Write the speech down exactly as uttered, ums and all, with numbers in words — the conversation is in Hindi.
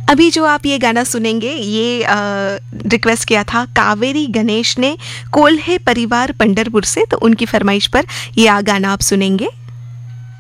अभी जो आप ये गाना सुनेंगे ये रिक्वेस्ट किया था कावेरी गणेश ने कोल्हे परिवार पंडरपुर से, तो उनकी फरमाइश पर ये गाना आप सुनेंगे।